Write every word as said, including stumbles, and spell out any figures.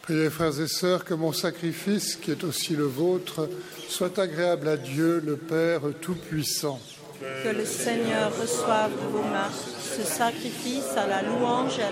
Priez, frères et sœurs, que mon sacrifice, qui est aussi le vôtre, soit agréable à Dieu, le Père Tout-Puissant. Que le Seigneur reçoive de vos mains ce sacrifice à la louange et à